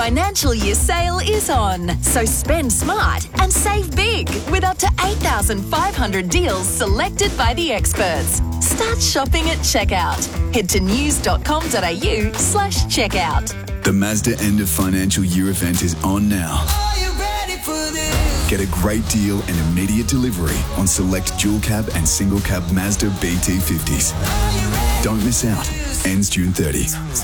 financial year sale is on. So spend smart and save big with up to 8,500 deals selected by the experts. Start shopping at checkout. Head to news.com.au/checkout. The Mazda end of financial year event is on now. Are you ready for this? Get a great deal and immediate delivery on select dual cab and single cab Mazda BT50s. Don't miss out. Ends June 30.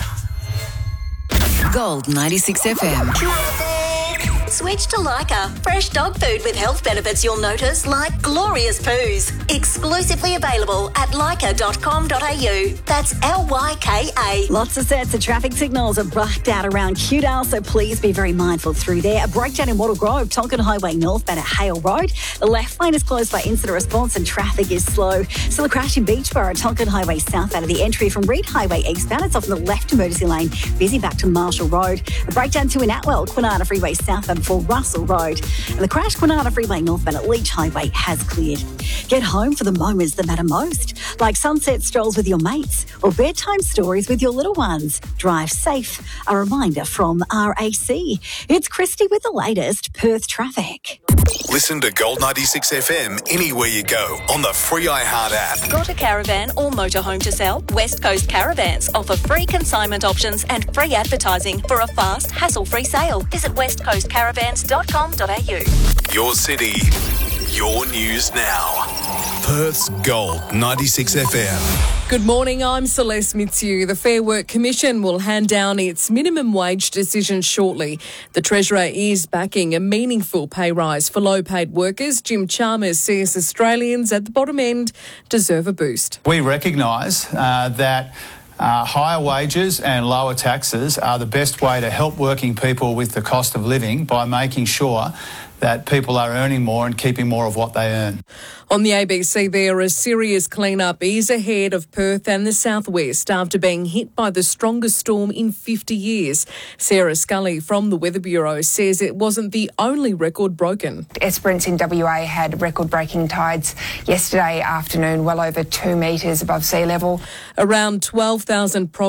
Gold 96 FM. Switch to Lyca. Fresh dog food with health benefits you'll notice, like glorious poos. Exclusively available at lyca.com.au. That's LYKA. Lots of sets of traffic signals are blacked out around Cudale, so please be very mindful through there. A breakdown in Wattle Grove, Tonkin Highway northbound at Hale Road. The left lane is closed by incident response and traffic is slow. Still a crash in Beachborough, Tonkin Highway southbound of the entry from Reed Highway eastbound. It's off in the left emergency lane, busy back to Marshall Road. A breakdown too in Atwell, Kwinana Freeway southbound for Russell Road. And the crash Kwinana Freeway northbound at Leach Highway has cleared. Get home for the moments that matter most, like sunset strolls with your mates or bedtime stories with your little ones. Drive safe. A reminder from RAC. It's Christy with the latest Perth traffic. Listen to Gold 96 FM anywhere you go on the free iHeart app. Got a caravan or motorhome to sell? West Coast Caravans offer free consignment options and free advertising for a fast, hassle-free sale. Visit westcoastcaravans.com.au. Your city, your news now. Perth's Gold 96 FM. Good morning, I'm Celeste Mitsu. The Fair Work Commission will hand down its minimum wage decision shortly. The Treasurer is backing a meaningful pay rise for low-paid workers. Jim Chalmers says Australians at the bottom end deserve a boost. We recognise that higher wages and lower taxes are the best way to help working people with the cost of living by making sure that people are earning more and keeping more of what they earn. On the ABC there, a serious clean-up is ahead of Perth and the southwest after being hit by the strongest storm in 50 years. Sarah Scully from the Weather Bureau says it wasn't the only record broken. Esperance in WA had record-breaking tides yesterday afternoon, well over 2 metres above sea level. Around 12,000